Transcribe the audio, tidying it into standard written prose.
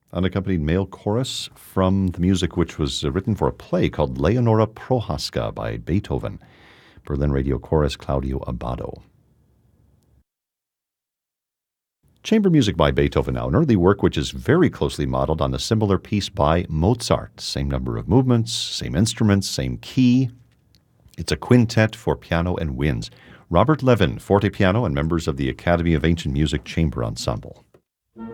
unaccompanied male chorus from the music which was written for a play called Leonora Prohaska by Beethoven. Berlin Radio Chorus, Claudio Abbado. Chamber music by Beethoven now, an early work which is very closely modeled on a similar piece by Mozart. Same number of movements, same instruments, same key. It's a quintet for piano and winds. Robert Levin, forte piano, and members of the Academy of Ancient Music Chamber Ensemble.